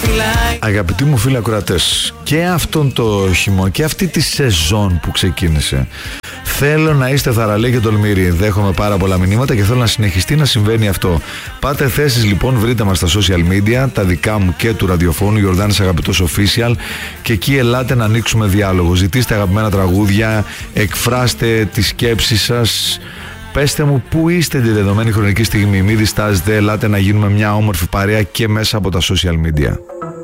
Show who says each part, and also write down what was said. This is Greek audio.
Speaker 1: Αγαπητοί μου φίλοι ακροατές, και αυτόν το χειμώνα και αυτή τη σεζόν που ξεκίνησε, θέλω να είστε θαραλέοι και τολμηροί. Δέχομαι πάρα πολλά μηνύματα και θέλω να συνεχιστεί να συμβαίνει αυτό. Πάτε θέσεις λοιπόν, βρείτε μας στα social media, τα δικά μου και του ραδιοφώνου Γιορδάνης Αγαπητός Official, και εκεί ελάτε να ανοίξουμε διάλογο. Ζητήστε αγαπημένα τραγούδια, εκφράστε τις σκέψεις σας. Πέστε μου πού είστε τη δεδομένη χρονική στιγμή. Μην διστάζετε, ελάτε να γίνουμε μια όμορφη παρέα και μέσα από τα social media.